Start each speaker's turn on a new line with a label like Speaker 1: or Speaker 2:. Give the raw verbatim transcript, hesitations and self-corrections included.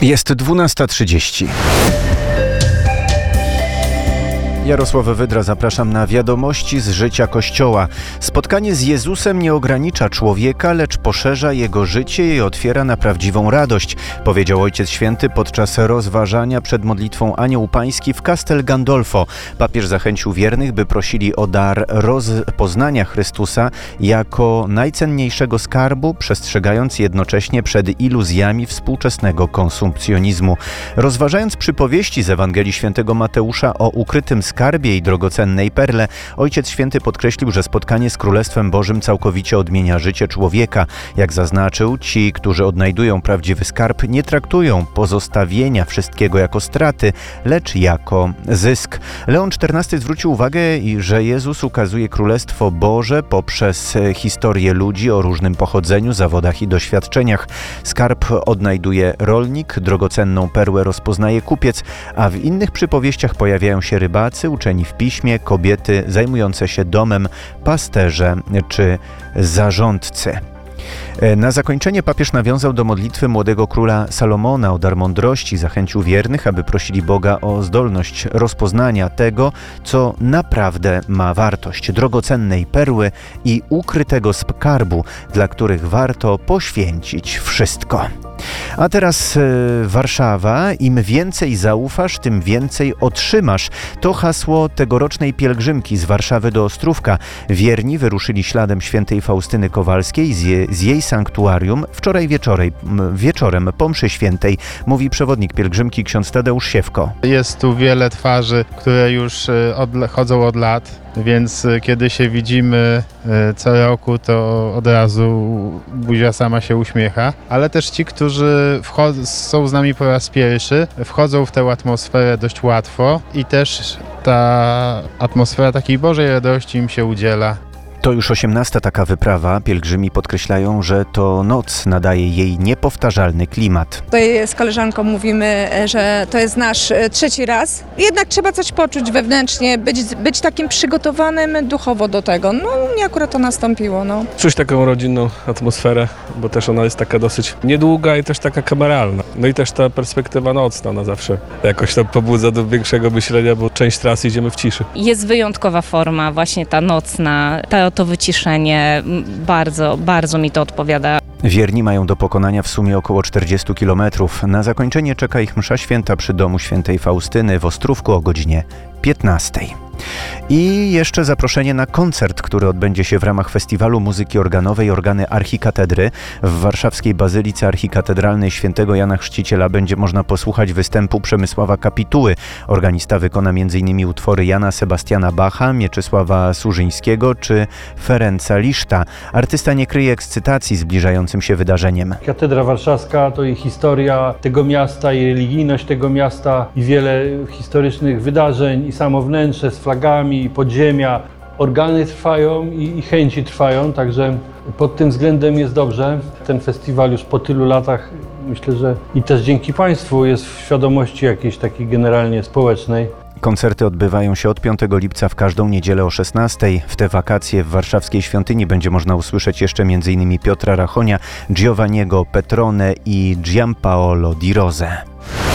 Speaker 1: Jest dwunasta trzydzieści. Jarosław Wydra, zapraszam na wiadomości z życia Kościoła. Spotkanie z Jezusem nie ogranicza człowieka, lecz poszerza jego życie i otwiera na prawdziwą radość, powiedział Ojciec Święty podczas rozważania przed modlitwą Anioł Pański w Castel Gandolfo. Papież zachęcił wiernych, by prosili o dar rozpoznania Chrystusa jako najcenniejszego skarbu, przestrzegając jednocześnie przed iluzjami współczesnego konsumpcjonizmu. Rozważając przypowieści z Ewangelii Świętego Mateusza o ukrytym skarbie i drogocennej perle, Ojciec Święty podkreślił, że spotkanie z Królestwem Bożym całkowicie odmienia życie człowieka. Jak zaznaczył, ci, którzy odnajdują prawdziwy skarb, nie traktują pozostawienia wszystkiego jako straty, lecz jako zysk. Leon czternasty zwrócił uwagę, że Jezus ukazuje Królestwo Boże poprzez historię ludzi o różnym pochodzeniu, zawodach i doświadczeniach. Skarb odnajduje rolnik, drogocenną perłę rozpoznaje kupiec, a w innych przypowieściach pojawiają się rybacy, uczeni w piśmie, kobiety zajmujące się domem, pasterze czy zarządcy. Na zakończenie papież nawiązał do modlitwy młodego króla Salomona o dar mądrości, zachęcił wiernych, aby prosili Boga o zdolność rozpoznania tego, co naprawdę ma wartość, drogocennej perły i ukrytego skarbu, dla których warto poświęcić wszystko. A teraz e, Warszawa. Im więcej zaufasz, tym więcej otrzymasz. To hasło tegorocznej pielgrzymki z Warszawy do Ostrówka. Wierni wyruszyli śladem świętej Faustyny Kowalskiej z, je, z jej sanktuarium wczoraj wieczorej, wieczorem po mszy świętej, mówi przewodnik pielgrzymki ksiądz Tadeusz Siewko.
Speaker 2: Jest tu wiele twarzy, które już od, chodzą od lat. Więc kiedy się widzimy co roku, to od razu buzia sama się uśmiecha. Ale też ci, którzy wchodzą, są z nami po raz pierwszy, wchodzą w tę atmosferę dość łatwo i też ta atmosfera takiej Bożej radości im się udziela.
Speaker 1: To już osiemnasta taka wyprawa. Pielgrzymi podkreślają, że to noc nadaje jej niepowtarzalny klimat.
Speaker 3: Tutaj z koleżanką mówimy, że to jest nasz trzeci raz. Jednak trzeba coś poczuć wewnętrznie, być, być takim przygotowanym duchowo do tego. No mnie akurat to nastąpiło. No.
Speaker 4: Czuć taką rodzinną atmosferę, bo też ona jest taka dosyć niedługa i też taka kameralna. No i też ta perspektywa nocna, ona zawsze jakoś tam pobudza do większego myślenia, bo część trasy idziemy w ciszy.
Speaker 5: Jest wyjątkowa forma, właśnie ta nocna, ta to wyciszenie, bardzo, bardzo mi to odpowiada.
Speaker 1: Wierni mają do pokonania w sumie około czterdziestu kilometrów. Na zakończenie czeka ich msza święta przy domu świętej Faustyny w Ostrówku o godzinie piętnastej. I jeszcze zaproszenie na koncert, który odbędzie się w ramach Festiwalu Muzyki Organowej Organy Archikatedry. W warszawskiej Bazylice Archikatedralnej Świętego Jana Chrzciciela będzie można posłuchać występu Przemysława Kapituły. Organista wykona między innymi utwory Jana Sebastiana Bacha, Mieczysława Surzyńskiego czy Ferenca Liszta. Artysta nie kryje ekscytacji zbliżającym się wydarzeniem.
Speaker 6: Katedra Warszawska to i historia tego miasta, i religijność tego miasta, i wiele historycznych wydarzeń, i samo wnętrze z flagami, i podziemia. Organy trwają i, i chęci trwają, także pod tym względem jest dobrze. Ten festiwal już po tylu latach, myślę, że i też dzięki Państwu jest w świadomości jakiejś takiej generalnie społecznej.
Speaker 1: Koncerty odbywają się od piątego lipca w każdą niedzielę o szesnastej. W te wakacje w warszawskiej świątyni będzie można usłyszeć jeszcze między innymi Piotra Rachonia, Giovanniego Petrone i Giampaolo Di Rose.